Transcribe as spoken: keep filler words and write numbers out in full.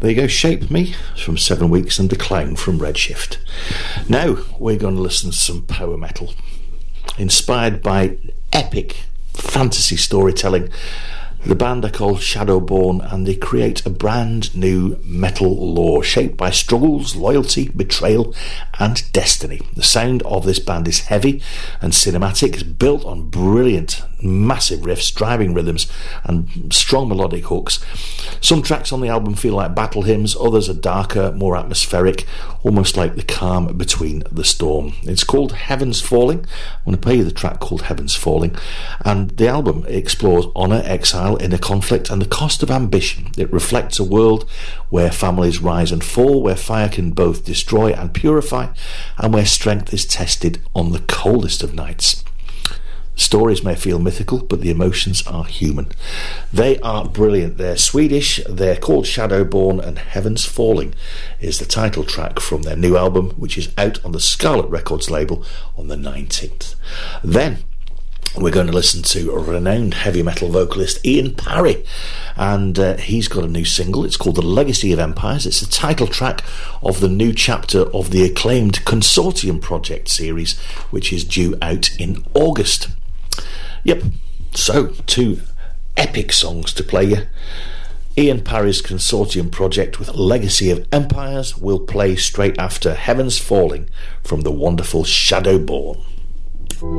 There you go, Shape Me from Seven Weeks and Decline from Redshift. Now we're going to listen to some power metal inspired by epic fantasy storytelling. The band are called Shadowborn, and they create a brand new metal lore shaped by struggles, loyalty, betrayal and destiny. The sound of this band is heavy and cinematic. It's built on brilliant, massive riffs, driving rhythms and strong melodic hooks. Some tracks on the album feel like battle hymns, others are darker, more atmospheric, almost like the calm between the storm. It's called Heaven's Falling. I'm going to play you the track called Heaven's Falling, and the album explores honour, exile, inner conflict and the cost of ambition. It reflects a world where families rise and fall, where fire can both destroy and purify, and where strength is tested on the coldest of nights. Stories may feel mythical, but the emotions are human. They are brilliant. They're Swedish, they're called Shadowborn, and Heaven's Falling is the title track from their new album, which is out on the Scarlet Records label on the nineteenth. Then we're going to listen to renowned heavy metal vocalist Ian Parry, and uh, he's got a new single. It's called The Legacy of Empires. It's the title track of the new chapter of the acclaimed Consortium Project series, which is due out in August. Yep, so two epic songs to play you. Ian Parry's Consortium Project with Legacy of Empires will play straight after Heaven's Falling from the wonderful Shadowborn.